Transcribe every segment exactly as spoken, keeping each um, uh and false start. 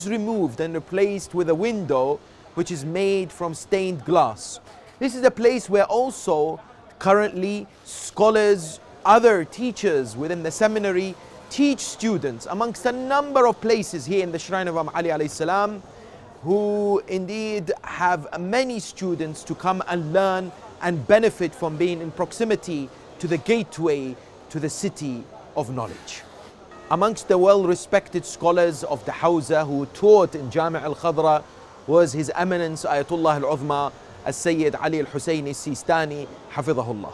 removed and replaced with a window which is made from stained glass. This is a place where also currently scholars, other teachers within the seminary teach students amongst a number of places here in the shrine of Imam Ali alayhi salam, who indeed have many students to come and learn and benefit from being in proximity to the gateway to the city of knowledge. Amongst the well-respected scholars of the Hawza who taught in Jami' al-Khadra was His Eminence Ayatollah al-Uzma Al-Sayyid Ali al-Husseini al-Sistani Hafidhahullah.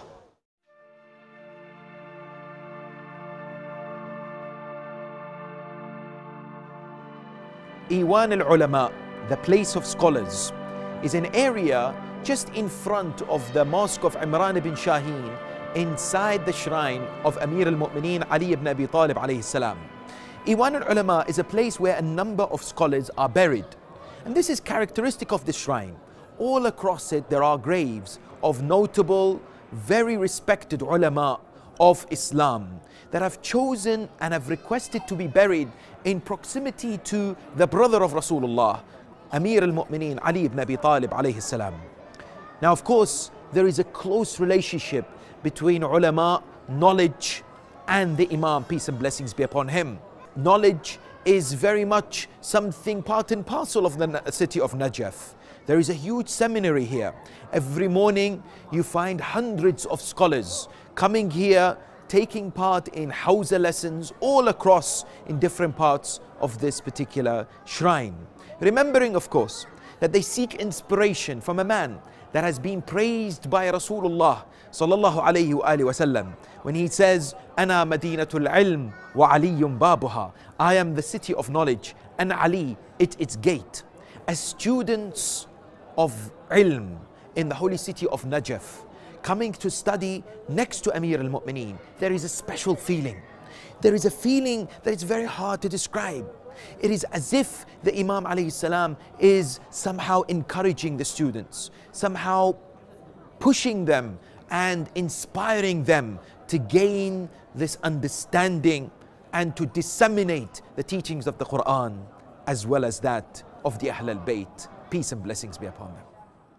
Iwan al-Ulama, the place of scholars, is an area just in front of the mosque of Imran ibn Shaheen, inside the shrine of Amir al-Mu'mineen Ali ibn Abi Talib alayhi salam. Iwan al-Ulama is a place where a number of scholars are buried. And this is characteristic of the shrine. All across it there are graves of notable, very respected ulama of Islam that have chosen and have requested to be buried in proximity to the brother of Rasulullah, Amir al-Mu'mineen Ali ibn Abi Talib alayhi salam. Now of course there is a close relationship between ulama, knowledge, and the Imam, peace and blessings be upon him. Knowledge is very much something part and parcel of the city of Najaf. There is a huge seminary here. Every morning you find hundreds of scholars coming here, taking part in Hawza lessons all across in different parts of this particular shrine. Remembering, of course, that they seek inspiration from a man that has been praised by Rasulullah sallallahu alayhi wa alihi wa sallam when he says, "Ana madinatul ilm wa aliyun babuha." I am the city of knowledge and Ali, it its gate. As students of ilm in the holy city of Najaf, coming to study next to Amir al-Mu'mineen, there is a special feeling. There is a feeling that it's very hard to describe. It is as if the Imam alayhi salam is somehow encouraging the students, somehow pushing them and inspiring them to gain this understanding and to disseminate the teachings of the Quran as well as that of the Ahl al-Bayt. Peace and blessings be upon them.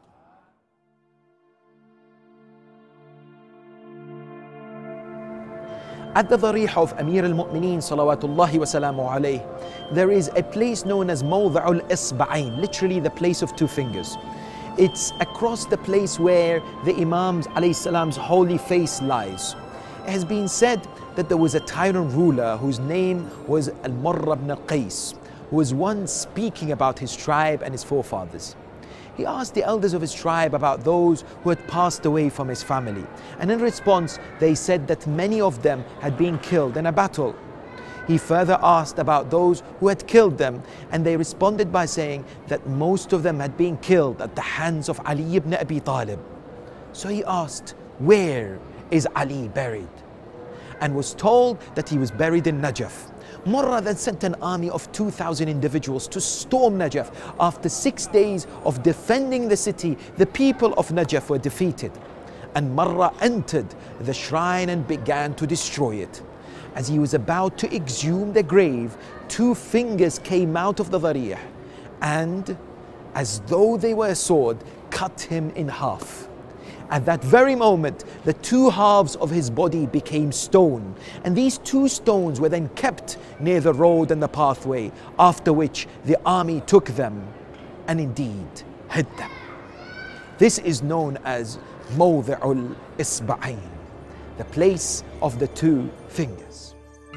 At the Dharih of Amir al-Mu'mineen salawatullahi wa salamu alayh, there is a place known as Mawda'ul Isba'ain, literally the place of two fingers. It's across the place where the Imam's alayhi salam's holy face lies. It has been said that there was a tyrant ruler whose name was Al-Murra ibn Qais, who was once speaking about his tribe and his forefathers. He asked the elders of his tribe about those who had passed away from his family. And in response, they said that many of them had been killed in a battle. He further asked about those who had killed them, and they responded by saying that most of them had been killed at the hands of Ali ibn Abi Talib. So he asked, where is Ali buried? And was told that he was buried in Najaf. Murra then sent an army of two thousand individuals to storm Najaf. After six days of defending the city, the people of Najaf were defeated. And Murra entered the shrine and began to destroy it. As he was about to exhume the grave, two fingers came out of the Dharih and, as though they were a sword, cut him in half. At that very moment, the two halves of his body became stone, and these two stones were then kept near the road and the pathway, after which the army took them and indeed hid them. This is known as Mawda'ul Isba'ain, the place of the two fingers.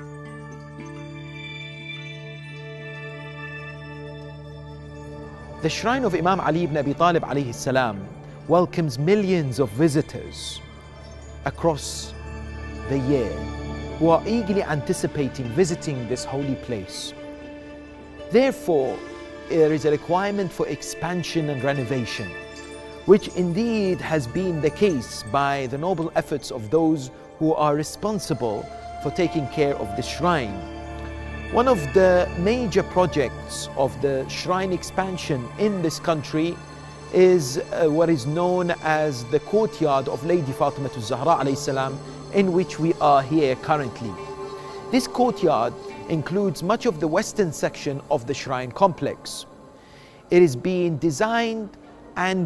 The shrine of Imam Ali ibn Abi Talib alayhi salam welcomes millions of visitors across the year who are eagerly anticipating visiting this holy place. Therefore, there is a requirement for expansion and renovation, which indeed has been the case by the noble efforts of those who are responsible for taking care of the shrine. One of the major projects of the shrine expansion in this country is uh, what is known as the courtyard of Lady Fatima al-Zahra alayhi salam, in which we are here currently. This courtyard includes much of the western section of the shrine complex. It is being designed and